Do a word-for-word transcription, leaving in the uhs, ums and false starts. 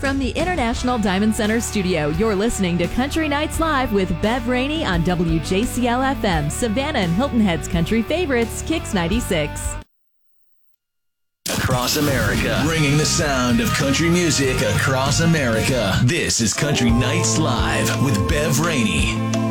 From the International Diamond Center studio, you're listening to Country Nights Live with Bev Rainey on W J C L F M, Savannah and Hilton Head's country favorites, Kix ninety-six. Across America, bringing the sound of country music across America. This is Country Nights Live with Bev Rainey.